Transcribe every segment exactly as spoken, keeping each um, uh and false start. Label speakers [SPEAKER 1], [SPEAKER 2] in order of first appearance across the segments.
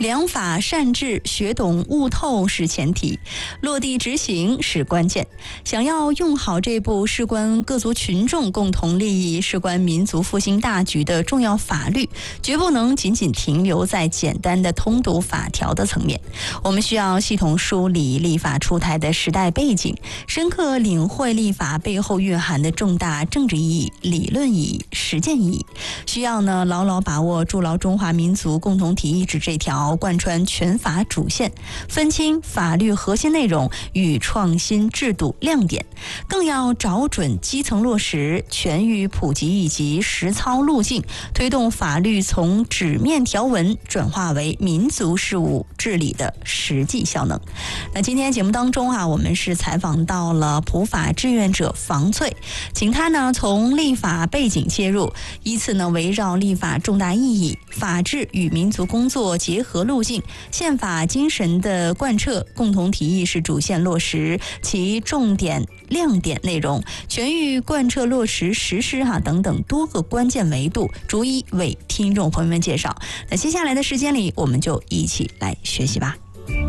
[SPEAKER 1] 良法善治，学懂悟透是前提，落地执行是关键。想要用好这部事关各族群众共同利益、事关民族复兴大局的重要法律，绝不能仅仅停留在简单的通读法条的层面。我们需要系统梳理立法出台的时代背景，深刻领会立法背后蕴含的重大政治意义、理论意义、实践意义。需要呢牢牢把握筑牢中华民族共同体意志这条贯穿全法主线，分清法律核心内容与创新制度亮点，更要找准基层落实、全域普及以及实操路径，推动法律从纸面条文转化为民族事务治理的实际效能。那今天节目当中啊，我们是采访到了普法志愿者房翠，请他呢从立法背景切入，依次呢围绕立法重大意义、法治与民族工作结合路径、宪法精神的贯彻、共同体意识主线落实其重点亮点内容、全域贯彻落实实施哈、啊、等等多个关键维度，逐一为听众朋友们介绍。那接下来的时间里，我们就一起来学习吧。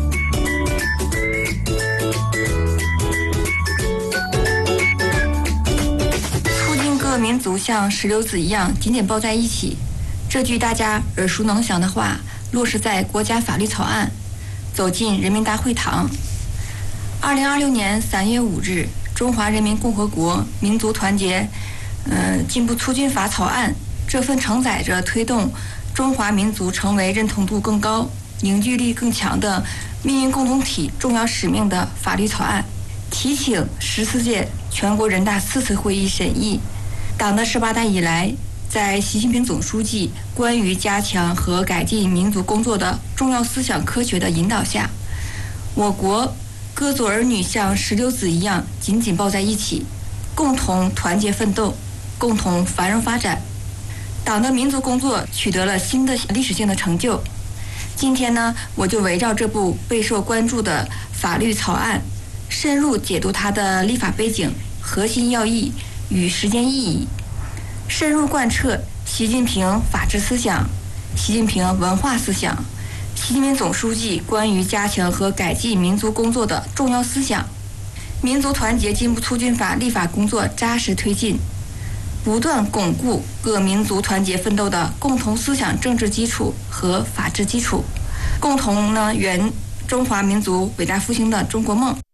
[SPEAKER 2] 促进各民族像石榴籽一样紧紧抱在一起，这句大家耳熟能详的话落实在国家法律草案，走进人民大会堂。二零二六年三月五日，中华人民共和国民族团结呃进步促进法草案，这份承载着推动中华民族成为认同度更高、凝聚力更强的命运共同体重要使命的法律草案，提请十四届全国人大四次会议审议。党的十八大以来，在习近平总书记关于加强和改进民族工作的重要思想科学的引导下，我国各族儿女像石榴籽一样紧紧抱在一起，共同团结奋斗，共同繁荣发展。党的民族工作取得了新的历史性的成就。今天呢，我就围绕这部备受关注的法律草案，深入解读它的立法背景、核心要义与实践意义，深入贯彻习近平法治思想、习近平文化思想、习近平总书记关于加强和改进民族工作的重要思想，民族团结进步促进法立法工作扎实推进，不断巩固各民族团结奋斗的共同思想政治基础和法治基础，共同呢圆中华民族伟大复兴的中国梦。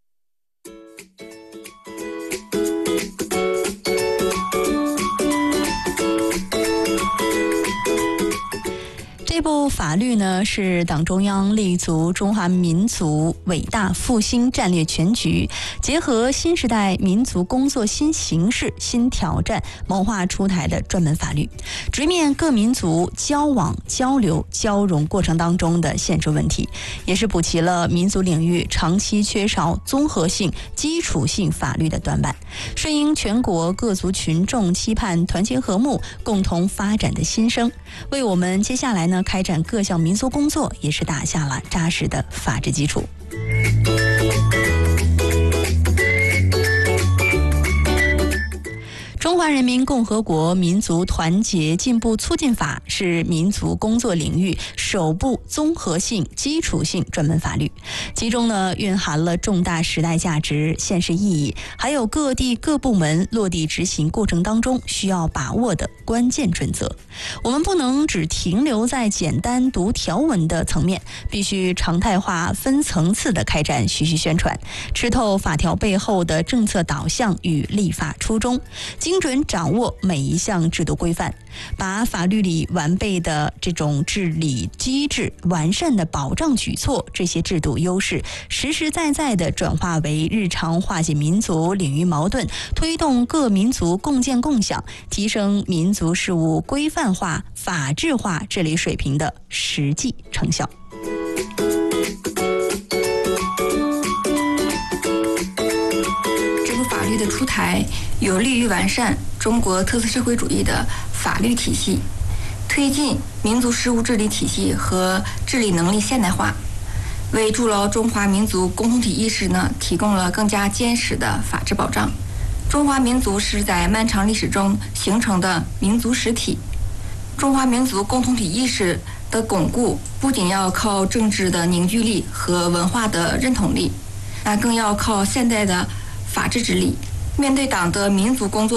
[SPEAKER 1] 这部法律呢，是党中央立足中华民族伟大复兴战略全局，结合新时代民族工作新形势、新挑战，谋划出台的专门法律，直面各民族交往、交流、交融过程当中的现实问题，也是补齐了民族领域长期缺少综合性、基础性法律的短板，顺应全国各族群众期盼团结和睦、共同发展的心声，为我们接下来呢开展各项民族工作也是打下了扎实的法治基础。中华人民共和国民族团结进步促进法是民族工作领域首部综合性、基础性专门法律，其中呢蕴含了重大时代价值、现实意义，还有各地各部门落地执行过程当中需要把握的关键准则。我们不能只停留在简单读条文的层面，必须常态化、分层次的开展学习宣传，吃透法条背后的政策导向与立法初衷，精准掌握每一项制度规范，把法律里完备的这种治理机制、完善的保障举措，这些制度优势实实在在地转化为日常化解民族领域矛盾、推动各民族共建共享、提升民族事务规范化、法治化治理水平的实际成效。
[SPEAKER 2] 这部法律的出台有利于完善中国特色社会主义的法律体系，推进民族事务治理体系和治理能力现代化，为筑牢中华民族共同体意识呢提供了更加坚实的法治保障。中华民族是在漫长历史中形成的民族实体，中华民族共同体意识的巩固，不仅要靠政治的凝聚力和文化的认同力，那更要靠现代的法治之力。面对党的民族工作